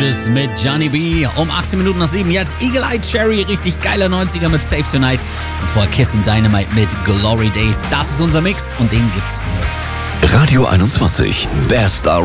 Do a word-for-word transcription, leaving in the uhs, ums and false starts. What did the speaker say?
Judas mit Johnny B. Um achtzehn Minuten nach sieben. Jetzt Eagle Eye Cherry, richtig geiler neunziger mit Save Tonight. Bevor Kiss and Dynamite mit Glory Days. Das ist unser Mix und den gibt's neu. Radio einundzwanzig, Best